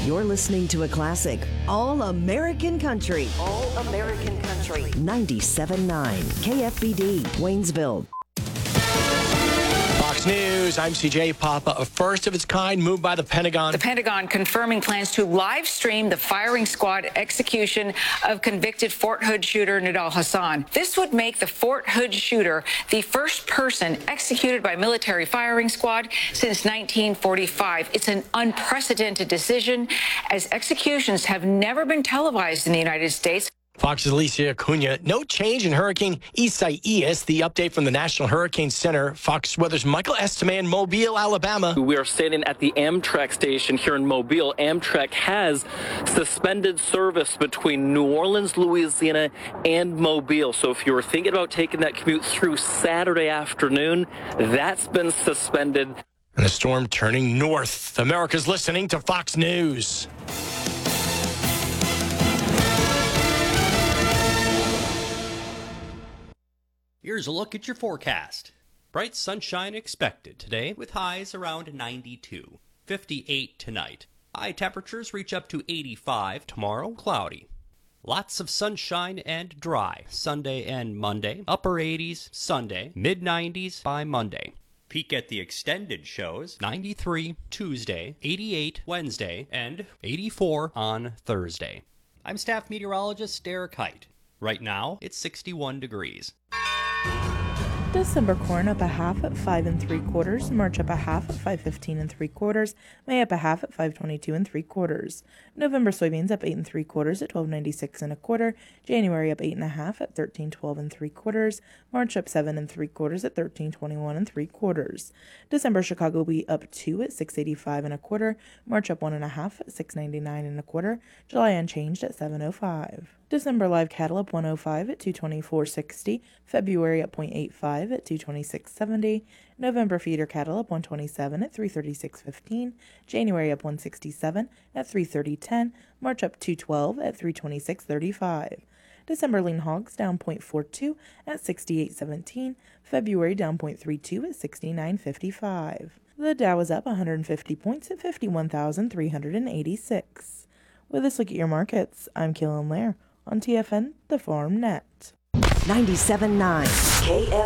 You're listening to a classic, All American Country. All American Country. 97.9 KFBD, Waynesville. Fox News, I'm CJ Papa. A first of its kind move by the Pentagon. The Pentagon confirming plans to live stream the firing squad execution of convicted Fort Hood shooter Nidal Hasan. This would make the Fort Hood shooter the first person executed by military firing squad since 1945. It's an unprecedented decision, as executions have never been televised in the United States. Fox's Alicia Acuna. No change in Hurricane Isaias. The update from the National Hurricane Center. Fox Weather's Michael Esteman, Mobile, Alabama. We are standing at the Amtrak station here in Mobile. Amtrak has suspended service between New Orleans, Louisiana, and Mobile. So if you were thinking about taking that commute through Saturday afternoon, that's been suspended. And a storm turning north. America's listening to Fox News. Here's a look at your forecast. Bright sunshine expected today with highs around 92. 58 tonight. High temperatures reach up to 85 tomorrow, cloudy. Lots of sunshine and dry Sunday and Monday. Upper 80s Sunday, mid 90s by Monday. Peak at the extended shows 93 Tuesday, 88 Wednesday, and 84 on Thursday. I'm staff meteorologist Derek Height. Right now, it's 61 degrees. December corn up a half at 5 3/4, March up a half at 5.15 3/4, May up a half at 5.22 3/4. November soybeans up 8 3/4 at 12.96 1/4, January up 8 1/2 at 13.12 3/4, March up 7 3/4 at 13.21 3/4. December Chicago wheat up 2 at 6.85 1/4, March up 1 1/2 at 6.99 1/4, July unchanged at 7.05. December live cattle up 105 at 224.60, February up 0.85 at 226.70, November feeder cattle up 127 at 336.15, January up 167 at 330.10, March up 212 at 326.35. December lean hogs down 0.42 at 68.17, February down 0.32 at 69.55. The Dow is up 150 points at 51,386. With this look at your markets, I'm Keelan Lair on TFN, the Farm Net. 97.9 KFBD.